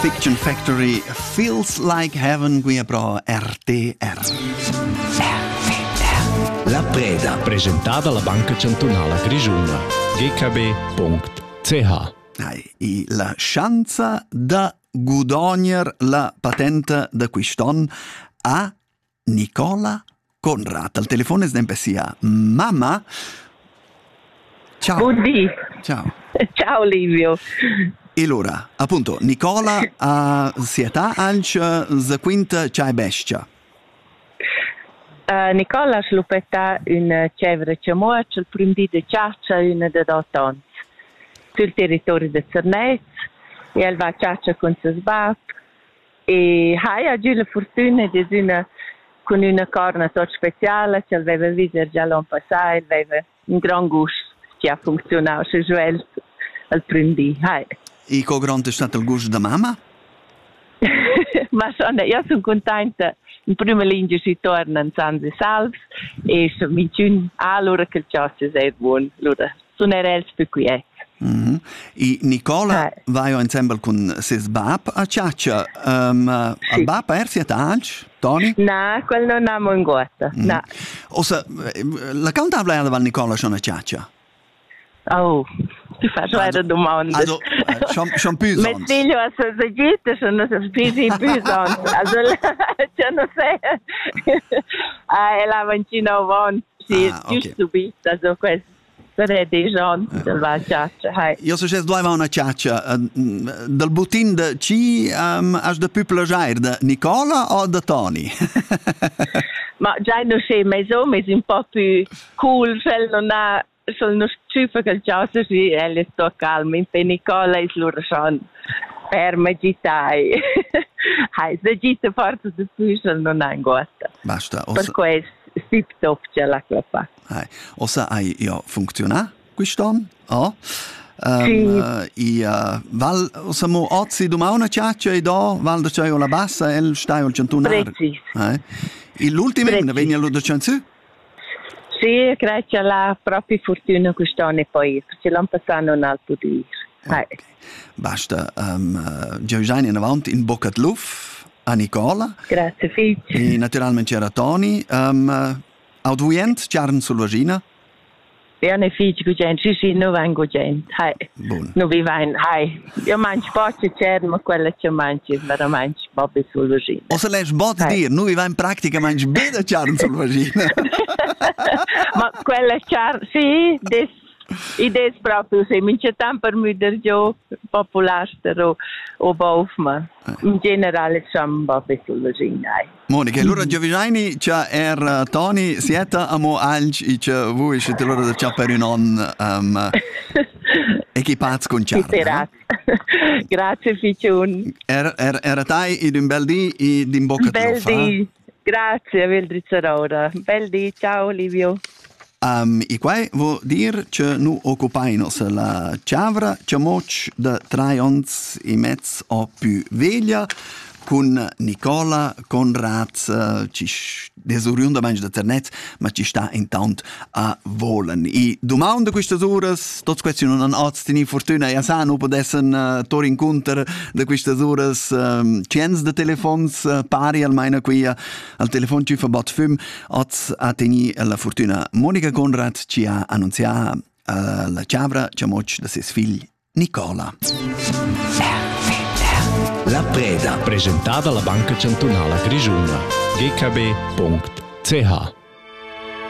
Fiction Factory Feels Like Heaven qui a pro RTR. La Preda, presentata alla Banca Cantonale Grigiuna, gkb.ch. E la chance da gudogner la patente da quiston a Nicola Conrad. Al telefono è sia mamma. Ciao. Buondì. Ciao. Ciao Livio. E allora, appunto, Nicola si età anche za quinta c'hai bestia. Nicola ha sviluppato una cevra ciamoc il primo di ciaccia una da 8 anni sul territorio di Cernez e va a ciaccia con suo sbap e ha giù la fortuna di una con una corna tot speciale che aveva visto già l'anno passato aveva un gran gusto che ha funzionato se giuel al primo di E co grande è stato il gusto da mamma? Ma io sono contenta. In prima linea si torna in Sanzi Salves e mi dicono allora che il ciasso è buono. Allora, sono rels più quiet. E Nicola va insieme con ses bab a ciaccia. Al bab si alci, Tony? No, quello non abbiamo in gota. No. Ossa, la cantava da Nicola sono a ciaccia? Oh, tu fai la domanda. Also, schon più sonst. Mit figlio a Sosagita sono più sonst. Also, cioè non sei. La vancina avanti, sì, giusto subito, also questo. Sarebbe dei sonst, va a ciaccia. Io so che due va una ciaccia. Dal butin de ci has de più plagiare da Nicola o da Tony? Ma già non sei messo, ma è un po' più cool, cioè non ha sono stufa che il ciasso sì, e sto calma, in Nicola è loro sono ferma gitai. Se gita forza di più, non ha in gota. Basta. Per questo, si top c'è la clapa. Ossa hai io funziona quest'anno? Oh? Sì. Val, ossa mo oggi domani una ciaccia e do, val da c'è la bassa e il stai al centunar. Precis. E l'ultimo, ne vegna lo da cianzu? Sì, grazie alla propria fortuna quest'anno e poi, perché l'anno passato non ha potuto. Okay. Basta, già in avanti in bocca di luft a Nicola. Grazie, figlio. E naturalmente c'era Tony. Audient, c'erano sulla vagina? Io ne figlio con gente, sì, non vengo gente. Non vi vengo, io mangio poche c'erano, ma quella che mangio, veramente, proprio sulla vagina. O se lei sbot dire, noi vi in pratica mangi bene c'erano sulla vagina. Ma quella c'erano, sì, idee proprio, se mi c'è tanto per mi giù, popolare o bof, ma in generale siamo proprio sulla vagina. Monica, allora Giovigini c'è Tony, siete amo alci, c'è voi siete loro da c'è per un anno equipati con Ciara. Grazie, Ficciun. Era tai ed un bel dì ed in bocca di lufa. Bel dì, grazie, Veldrizzarora. Bel dì, ciao Livio. E qua vuol dire che noi occupiamo la ciavra, c'è moc da 3 anni e mezzo o più veglia, con Nicola Conrad, ci desoriunda mangi da Cernez, ma ci sta intanto a volen. E domani queste ore, tutte queste non hanno ottenere fortuna, e sanno potessero tornare in conto da queste ore, cienz de telefons pari almeno qui al telefono ci fa bot film, oz a tenere la fortuna. Monica Conrad ci ha annunziato la ciavra, c'è moc da ses figli Nicola. La Preda, presentata alla Banca Cantonale Grigiuna, gkb.ch.